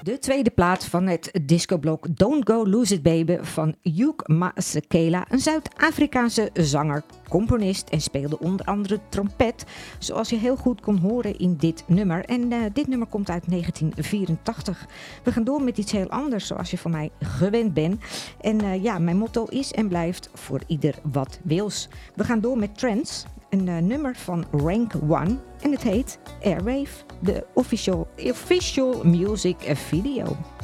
De tweede plaat van het discoblok Don't Go Lose It Baby van Hugh Masekela, een Zuid-Afrikaanse zanger, componist en speelde onder andere trompet, zoals je heel goed kon horen in dit nummer. En dit nummer komt uit 1984. We gaan door met iets heel anders, zoals je van mij gewend bent. En mijn motto is en blijft voor ieder wat wils. We gaan door met Trance, een nummer van Rank One en het heet Airwave, de official music video.